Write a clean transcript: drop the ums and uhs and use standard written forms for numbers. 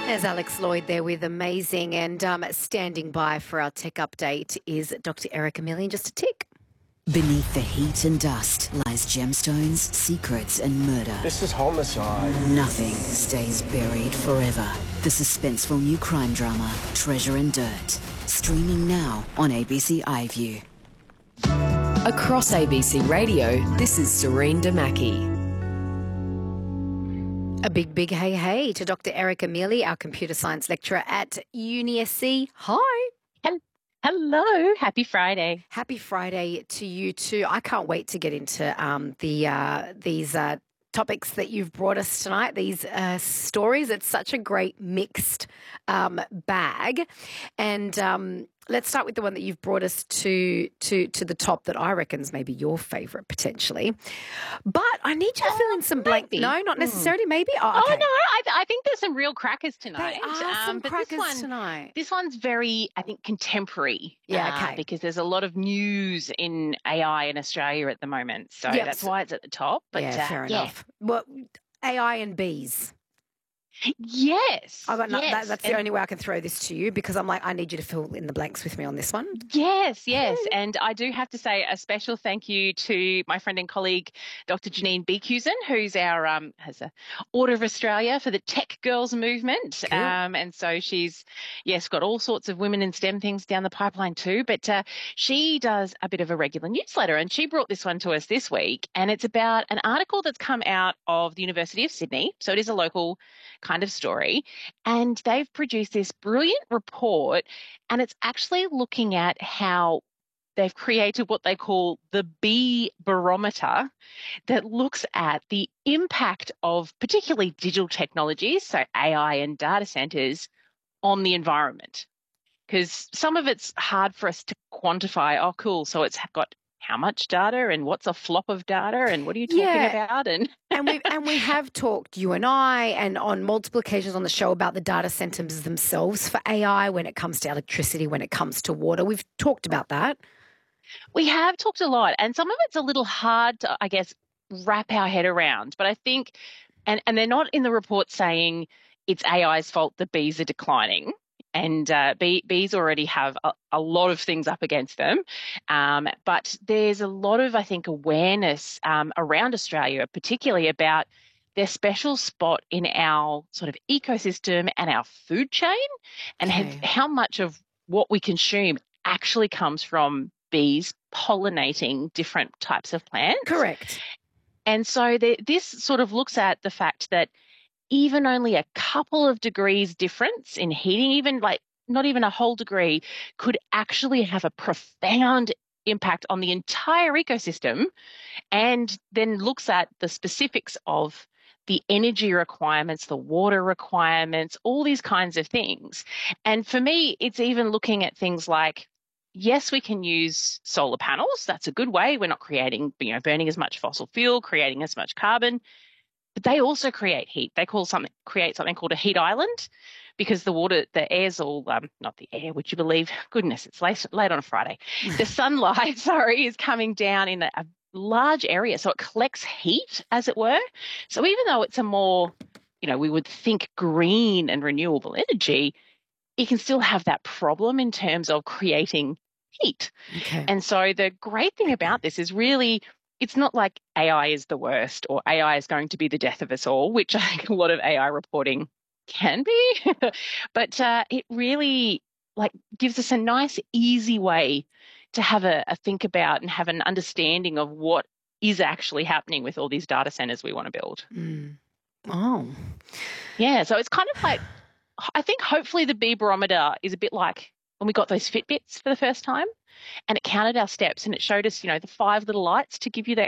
There's Alex Lloyd there with Amazing, and standing by for our tech update is Dr. Erica Millian. Just a tick. Beneath the heat and dust lies gemstones, secrets and murder. This is homicide. Nothing stays buried forever. The suspenseful new crime drama, Treasure and Dirt. Streaming now on ABC iView. Across ABC Radio, this is Serene Damaki. A big hey to Dr. Erica Mealy, our computer science lecturer at UniSC. Hi. Hello. Happy Friday. Happy Friday to you too. I can't wait to get into these topics that you've brought us tonight, these stories. It's such a great mixed bag. And let's start with the one that you've brought us to the top that I reckon is maybe your favourite potentially. But I need you to fill in some blank. No, not necessarily. Maybe. Oh, okay. No. I think there's some real crackers tonight. There are some crackers tonight. This one's very, I think, contemporary. Yeah, okay. Because there's a lot of news in AI in Australia at the moment. So that's why it's at the top. But yeah, fair enough. Well, AI and bees. Yes. That's the only way I can throw this to you, because I'm like, I need you to fill in the blanks with me on this one. Yes. And I do have to say a special thank you to my friend and colleague, Dr. Janine Beekusen, who's our has a Order of Australia for the Tech Girls movement. Cool. And so she's, got all sorts of women in STEM things down the pipeline too. But she does a bit of a regular newsletter, and she brought this one to us this week. And it's about an article that's come out of the University of Sydney. So it is a local kind of story, and they've produced this brilliant report, and it's actually looking at how they've created what they call the bee barometer, that looks at the impact of particularly digital technologies, so AI and data centers, on the environment. Because some of it's hard for us to quantify. Oh, cool. So it's got how much data, and what's a flop of data, and what are you talking about? And we have talked, you and I, and on multiple occasions on the show, about the data centers themselves for AI when it comes to electricity, when it comes to water. We've talked about that. We have talked a lot, and some of it's a little hard to, I guess, wrap our head around. But I think, and they're not in the report saying it's AI's fault the bees are declining. And bees already have a lot of things up against them. But there's a lot of, I think, awareness around Australia, particularly about their special spot in our sort of ecosystem and our food chain, and how much of what we consume actually comes from bees pollinating different types of plants. Correct. And so this sort of looks at the fact that even only a couple of degrees difference in heating, even like not even a whole degree, could actually have a profound impact on the entire ecosystem, and then looks at the specifics of the energy requirements, the water requirements, all these kinds of things. And for me, it's even looking at things like, yes, we can use solar panels. That's a good way. We're not creating, burning as much fossil fuel, creating as much carbon. But they also create heat. They create something called a heat island, because the air's all, not the air, would you believe? Goodness, it's late on a Friday. The sunlight, is coming down in a large area. So it collects heat, as it were. So even though it's a more, we would think green and renewable energy, it can still have that problem in terms of creating heat. Okay. And so the great thing about this is really, it's not like AI is the worst or AI is going to be the death of us all, which I think a lot of AI reporting can be. But it really gives us a nice, easy way to have a think about and have an understanding of what is actually happening with all these data centers we want to build. Mm. Oh. Yeah, so it's kind of like, I think hopefully the bee barometer is a bit like when we got those Fitbits for the first time, and it counted our steps and it showed us, the 5 little lights to give you